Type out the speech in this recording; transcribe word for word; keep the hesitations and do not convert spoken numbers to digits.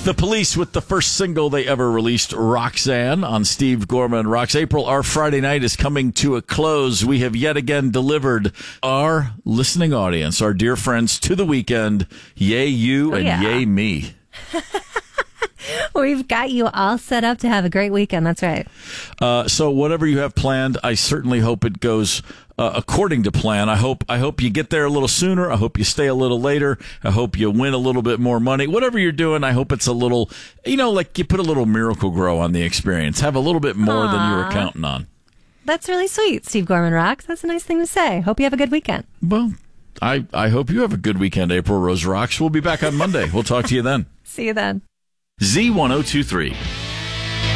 The Police with the first single they ever released, Roxanne, on Steve Gorman Rocks. April, our Friday night is coming to a close. We have yet again delivered our listening audience, our dear friends, to the weekend. Yay you Oh, and yeah. yay me. We've got you all set up to have a great weekend. That's right. Uh, so whatever you have planned, I certainly hope it goes uh, according to plan. I hope I hope you get there a little sooner. I hope you stay a little later. I hope you win a little bit more money. Whatever you're doing, I hope it's a little, you know, like you put a little Miracle Grow on the experience. Have a little bit more Aww. than you were counting on. That's really sweet, Steve Gorman Rocks. That's a nice thing to say. Hope you have a good weekend. Well, I, I hope you have a good weekend, April Rose Rocks. We'll be back on Monday. We'll talk to you then. See you then. Z ten twenty-three.